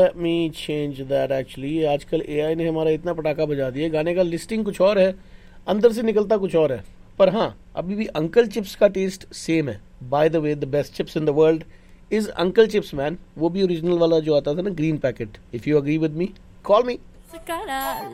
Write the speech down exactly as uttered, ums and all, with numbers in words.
Let me change that actually. आजकल AI ने हमारा इतना पटाखा बजा दिया, गाने का लिस्टिंग कुछ और है, अंदर से निकलता कुछ और है। पर हाँ, अभी भी अंकल चिप्स का टेस्ट सेम है। By the way, the best chips in the world is uncle chips man. वो भी ओरिजिनल वाला जो आता था ना, green packet. If you agree with me, call me.